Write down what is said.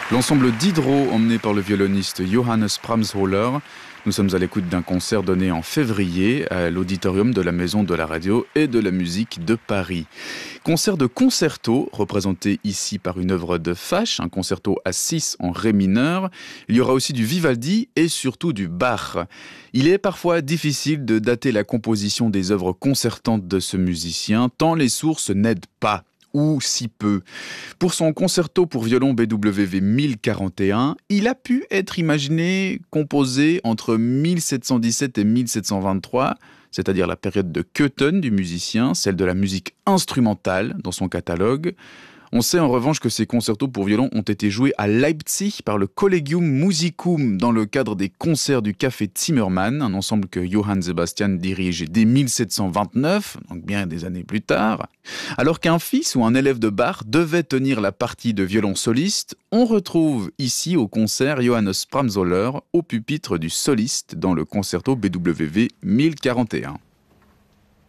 L'ensemble d'Hydro, emmené par le violoniste Johannes Pramsholler. Nous sommes à l'écoute d'un concert donné en février à l'auditorium de la Maison de la Radio et de la Musique de Paris. Concert de concerto, représenté ici par une œuvre de Fasch, un concerto à 6 en ré mineur. Il y aura aussi du Vivaldi et surtout du Bach. Il est parfois difficile de dater la composition des œuvres concertantes de ce musicien, tant les sources n'aident pas. Ou si peu. Pour son concerto pour violon BWV 1041, il a pu être imaginé composé entre 1717 et 1723, c'est-à-dire la période de Köthen du musicien, celle de la musique instrumentale dans son catalogue. On sait en revanche que ces concertos pour violon ont été joués à Leipzig par le Collegium Musicum dans le cadre des concerts du Café Zimmermann, un ensemble que Johann Sebastian dirige dès 1729, donc bien des années plus tard. Alors qu'un fils ou un élève de Bach devait tenir la partie de violon soliste, on retrouve ici au concert Johannes Pramsholler au pupitre du soliste dans le concerto BWV 1041.